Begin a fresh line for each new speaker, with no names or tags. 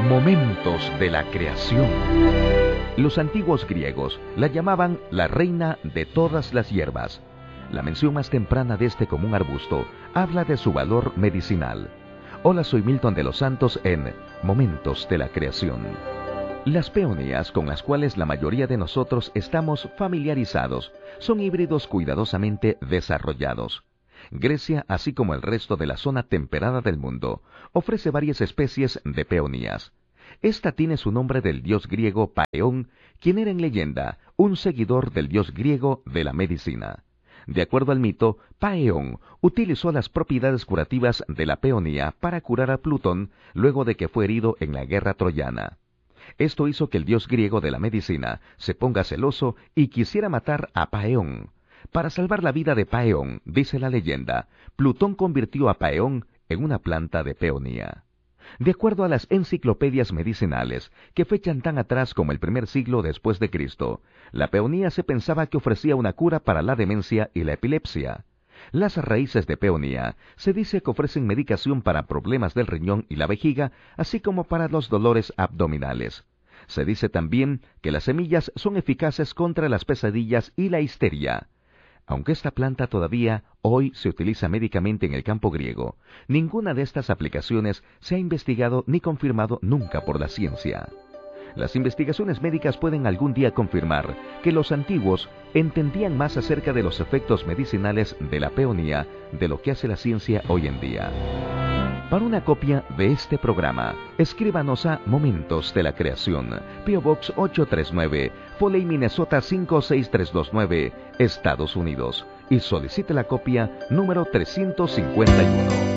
Momentos de la creación. Los antiguos griegos la llamaban la reina de todas las hierbas. La mención más temprana de este común arbusto habla de su valor medicinal. Hola, soy Milton de los Santos en Momentos de la Creación. Las peonías, con las cuales la mayoría de nosotros estamos familiarizados, son híbridos cuidadosamente desarrollados. Grecia, así como el resto de la zona temperada del mundo, ofrece varias especies de peonías. Esta tiene su nombre del dios griego Paeón, quien era en leyenda un seguidor del dios griego de la medicina. De acuerdo al mito, Paeón utilizó las propiedades curativas de la peonía para curar a Plutón luego de que fue herido en la guerra troyana. Esto hizo que el dios griego de la medicina se ponga celoso y quisiera matar a Paeón. Para salvar la vida de Paeón, dice la leyenda, Plutón convirtió a Paeón en una planta de peonía. De acuerdo a las enciclopedias medicinales, que fechan tan atrás como el primer siglo después de Cristo, la peonía se pensaba que ofrecía una cura para la demencia y la epilepsia. Las raíces de peonía se dice que ofrecen medicación para problemas del riñón y la vejiga, así como para los dolores abdominales. Se dice también que las semillas son eficaces contra las pesadillas y la histeria. Aunque esta planta todavía hoy se utiliza médicamente en el campo griego, ninguna de estas aplicaciones se ha investigado ni confirmado nunca por la ciencia. Las investigaciones médicas pueden algún día confirmar que los antiguos entendían más acerca de los efectos medicinales de la peonía de lo que hace la ciencia hoy en día. Para una copia de este programa, escríbanos a Momentos de la Creación, P.O. Box 839, Foley, Minnesota 56329, Estados Unidos, y solicite la copia número 351.